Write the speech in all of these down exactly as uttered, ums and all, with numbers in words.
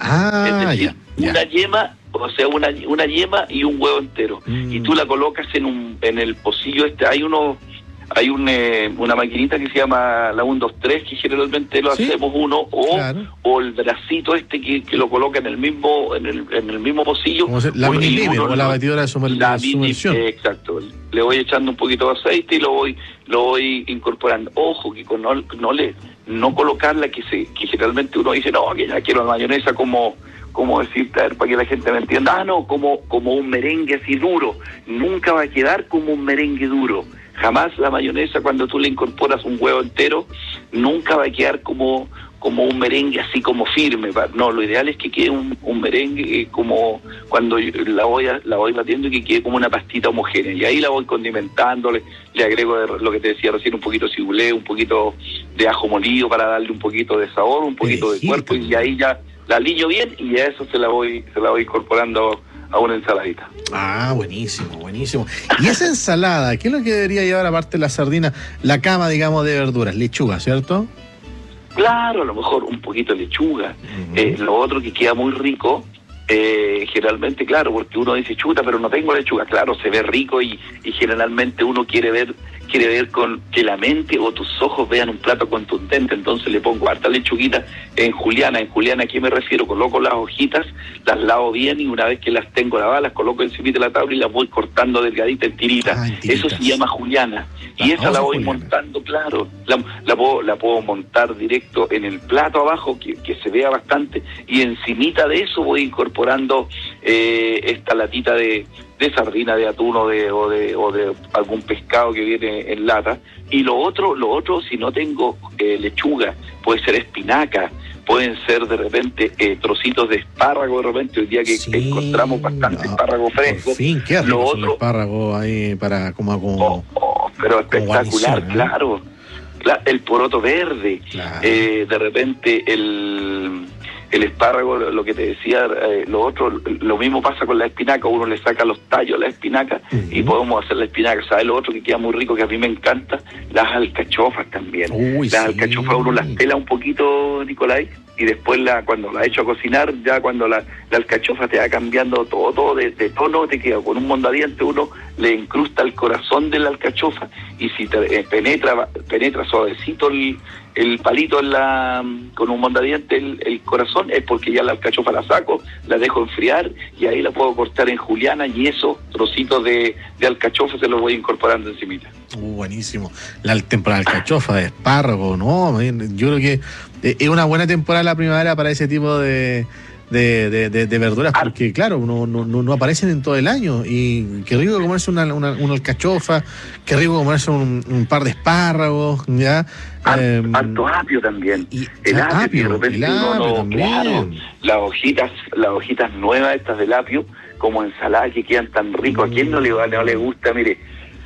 Ah, es decir, ya, ya. una yema, o sea, una, una yema y un huevo entero. Mm. Y tú la colocas en un en el pocillo este, hay uno... Hay un, eh, una maquinita que se llama la uno dos tres, que generalmente lo ¿Sí? hacemos uno, o, Claro. o el bracito este que, que lo coloca en el mismo en el, en el mismo pocillo. Como se- la Uno- mini y pimer, uno o la lo- batidora de, sumer- la de mini- sumersión. eh, exacto. Le voy echando un poquito de aceite y lo voy lo voy incorporando. Ojo, que con no, no le no colocarla, que se que generalmente uno dice, no, que ya quiero la mayonesa como... como decirte, a ver, para que la gente me entienda, ah, no, como, como un merengue así duro. Nunca va a quedar como un merengue duro. Jamás la mayonesa, cuando tú le incorporas un huevo entero, nunca va a quedar como, como un merengue así como firme. No, lo ideal es que quede un, un merengue eh, como cuando la voy, a, la voy batiendo, y que quede como una pastita homogénea. Y ahí la voy condimentando, le, le agrego de, lo que te decía recién, un poquito de cibulet, un poquito de ajo molido para darle un poquito de sabor, un poquito de cuerpo, y ahí ya la aliño bien, y a eso se la voy se la voy incorporando a una ensaladita. Ah, buenísimo, buenísimo. Y esa ensalada, ¿qué es lo que debería llevar aparte de la sardina? La cama, digamos, de verduras, lechuga, ¿cierto? Claro, a lo mejor un poquito de lechuga. Uh-huh. Eh, lo otro que queda muy rico, eh, generalmente, claro, porque uno dice, chuta, pero no tengo lechuga. Claro, se ve rico, y, y generalmente uno quiere ver quiere ver con que la mente o tus ojos vean un plato contundente. Entonces le pongo harta lechuguita en juliana. En juliana, ¿a qué me refiero? Coloco las hojitas, las lavo bien, y una vez que las tengo lavadas, las coloco encima de la tabla y las voy cortando delgadita en tiritas. Ah, en tiritas. Eso se llama juliana. La Y esa la famosa voy juliana. montando, claro. La, la, puedo, la puedo montar directo en el plato abajo, que, que se vea bastante, y encimita de eso voy incorporando eh, esta latita de... de sardina, de atún, o de, o de o de algún pescado que viene en lata. Y lo otro, lo otro si no tengo eh, lechuga, puede ser espinaca, pueden ser de repente eh, trocitos de espárrago, de repente, hoy día que Sí, encontramos bastante no, espárrago fresco. Por fin, qué rico Lo son los otro, espárragos ahí para como... como oh, oh, pero espectacular, guarnición, ¿eh? claro. Cla- El poroto verde, Claro. eh, de repente el... El espárrago, lo que te decía, eh, lo otro, lo mismo pasa con la espinaca. Uno le saca los tallos a la espinaca, uh-huh, y podemos hacer la espinaca. ¿Sabes lo otro que queda muy rico, que a mí me encanta? Las alcachofas también. Uy, las sí. alcachofas uno las pela un poquito, Nicolai, y después la cuando la echo a cocinar, ya cuando la, la alcachofa te va cambiando todo, todo de, de tono, te queda con un mondadiente, uno le incrusta el corazón de la alcachofa, y si te eh, penetra penetra suavecito el, el palito en la con un mondadiente el, el corazón, es porque ya la alcachofa la saco, la dejo enfriar, y ahí la puedo cortar en juliana, y esos trocitos de, de alcachofa se los voy incorporando encimita. Uh, buenísimo. La temporada de alcachofa, de espárrago, ¿no? Yo creo que es una buena temporada la primavera para ese tipo de, de, de, de, de verduras, porque claro, no, no, no aparecen en todo el año, y qué rico comerse una, una, una alcachofa, qué rico comerse un, un par de espárragos, ¿ya? Har, eh, harto apio también. Y, el apio, apio, de repente el uno apio no, también. claro, las hojitas, las hojitas nuevas estas del apio, como ensalada, que quedan tan ricos. ¿A quién no le, no le gusta? Mire,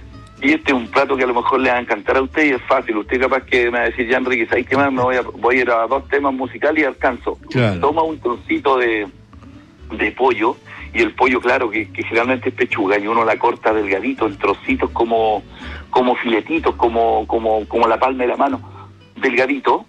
y este es un plato que a lo mejor le va a encantar a usted, y es fácil. Usted capaz que me va a decir, ya Enrique, ¿sabes qué más? Me voy a, voy a ir a dos temas musicales y alcanzo. Claro. Toma un trocito de, de pollo, y el pollo, claro, que, que generalmente es pechuga, y uno la corta delgadito, en trocitos como, como filetitos, como, como, como la palma de la mano, delgadito.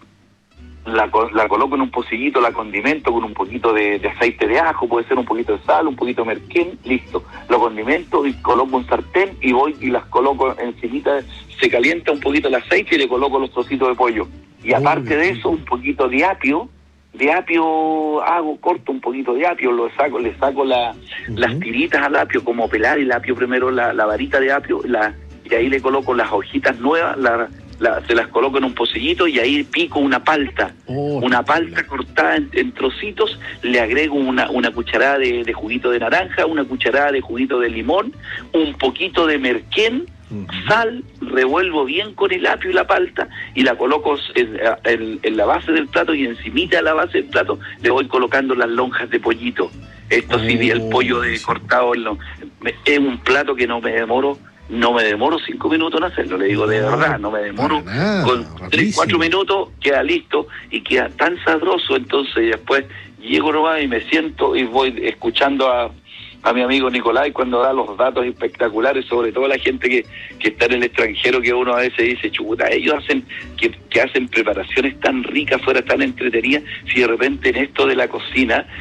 La, la coloco en un pocillito, la condimento con un poquito de, de aceite de ajo, puede ser un poquito de sal, un poquito de merquén, listo. Lo condimento y coloco un sartén, y voy y las coloco encimita, se calienta un poquito el aceite y le coloco los trocitos de pollo. Y aparte de eso, un poquito de apio, de apio hago, corto un poquito de apio, lo saco, le saco la, uh-huh. las tiritas al apio, como pelar el apio primero, la, la varita de apio, la, y ahí le coloco las hojitas nuevas, la La, se las coloco en un pocillito, y ahí pico una palta, oh, una palta cortada en, en trocitos, le agrego una, una cucharada de, de juguito de naranja, una cucharada de juguito de limón, un poquito de merquén, uh-huh. sal, revuelvo bien con el apio y la palta, y la coloco en, en, en la base del plato, y encimita de la base del plato le voy colocando las lonjas de pollito. Esto sí, oh, el pollo de sí. cortado en lo, es un plato que no me demoro No me demoro cinco minutos en hacerlo, le digo de no, verdad, no me demoro, nada, con tres, cuatro minutos queda listo, y queda tan sabroso. Entonces después llego nomás y me siento y voy escuchando a, a mi amigo Nicolai cuando da los datos espectaculares, sobre todo la gente que, que está en el extranjero, que uno a veces dice, chuta, ellos hacen que, que hacen preparaciones tan ricas, fuera tan entretenidas, si de repente en esto de la cocina